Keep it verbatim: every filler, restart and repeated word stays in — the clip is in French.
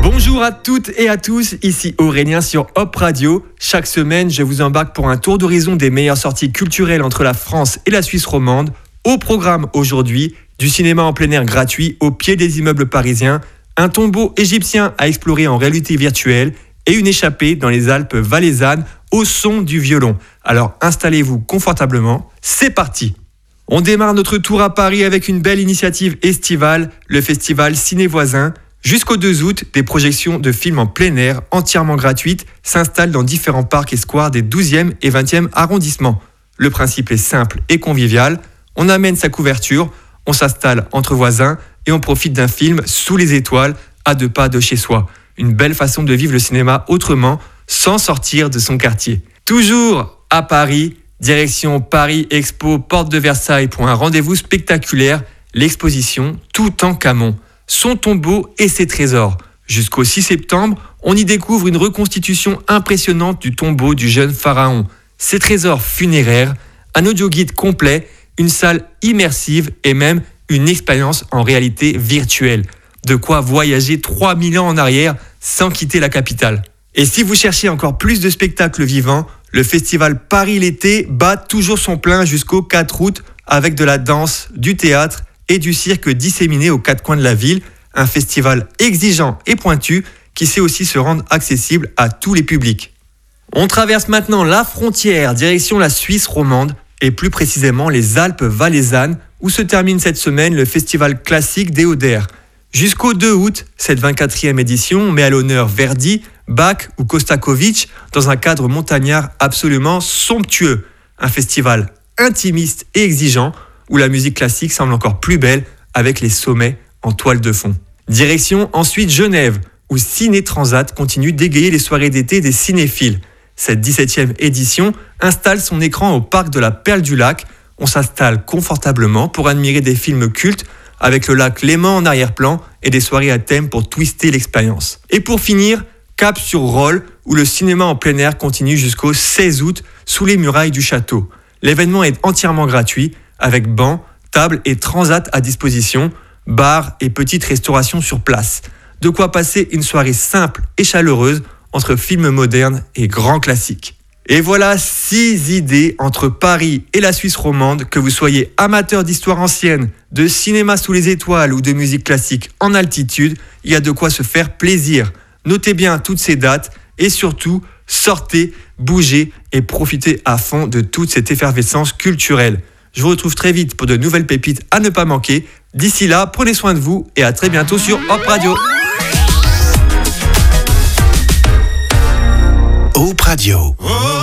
Bonjour à toutes et à tous, ici Aurélien sur Hop Radio. Chaque semaine, je vous embarque pour un tour d'horizon des meilleures sorties culturelles entre la France et la Suisse romande. Au programme aujourd'hui, du cinéma en plein air gratuit au pied des immeubles parisiens, un tombeau égyptien à explorer en réalité virtuelle et une échappée dans les Alpes valaisannes au son du violon. Alors installez-vous confortablement, c'est parti! On démarre notre tour à Paris avec une belle initiative estivale, le festival Ciné Voisin. Jusqu'au deux août, des projections de films en plein air entièrement gratuites s'installent dans différents parcs et squares des douzième et vingtième arrondissements. Le principe est simple et convivial. On amène sa couverture, on s'installe entre voisins et on profite d'un film sous les étoiles à deux pas de chez soi. Une belle façon de vivre le cinéma autrement, sans sortir de son quartier. Toujours à Paris, direction Paris Expo, porte de Versailles pour un rendez-vous spectaculaire, l'exposition Toutankhamon, son tombeau et ses trésors. Jusqu'au six septembre, on y découvre une reconstitution impressionnante du tombeau du jeune pharaon, ses trésors funéraires, un audio-guide complet, une salle immersive et même une expérience en réalité virtuelle. De quoi voyager trois mille ans en arrière sans quitter la capitale. Et si vous cherchez encore plus de spectacles vivants, le festival Paris l'été bat toujours son plein jusqu'au quatre août avec de la danse, du théâtre et du cirque disséminés aux quatre coins de la ville. Un festival exigeant et pointu qui sait aussi se rendre accessible à tous les publics. On traverse maintenant la frontière, direction la Suisse romande et plus précisément les Alpes valaisannes où se termine cette semaine le festival classique des Oder. Jusqu'au deux août, cette vingt-quatrième édition met à l'honneur Verdi, Bach ou Kostakovitch dans un cadre montagnard absolument somptueux. Un festival intimiste et exigeant où la musique classique semble encore plus belle avec les sommets en toile de fond. Direction ensuite Genève où Ciné Transat continue d'égayer les soirées d'été des cinéphiles. Cette dix-septième édition installe son écran au parc de la Perle du Lac. On s'installe confortablement pour admirer des films cultes avec le lac Léman en arrière-plan et des soirées à thème pour twister l'expérience. Et pour finir, cap sur Rolle, où le cinéma en plein air continue jusqu'au seize août sous les murailles du château. L'événement est entièrement gratuit, avec bancs, tables et transat à disposition, bars et petites restaurations sur place. De quoi passer une soirée simple et chaleureuse entre films modernes et grands classiques. Et voilà six idées entre Paris et la Suisse romande, que vous soyez amateur d'histoire ancienne, de cinéma sous les étoiles ou de musique classique en altitude, il y a de quoi se faire plaisir. Notez bien toutes ces dates et surtout, sortez, bougez et profitez à fond de toute cette effervescence culturelle. Je vous retrouve très vite pour de nouvelles pépites à ne pas manquer. D'ici là, prenez soin de vous et à très bientôt sur Hop Radio. Hop Radio. Oh.